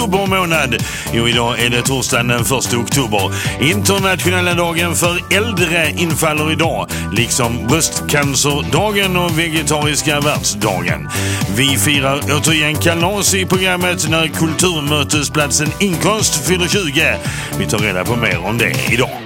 månad. Jo, idag är det torsdagen den 1 oktober. Internationella dagen för äldre infaller idag, liksom bröstcancerdagen och vegetariska världsdagen. Vi firar återigen kalas i programmet när kulturmötesplatsen Inkonst fyller 20. Vi tar reda på mer om det idag.